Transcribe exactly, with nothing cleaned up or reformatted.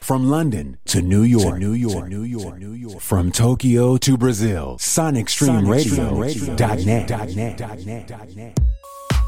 From London to New York, to New York, to New York, New York. From Tokyo to Brazil, Sonic Stream Radio dot net.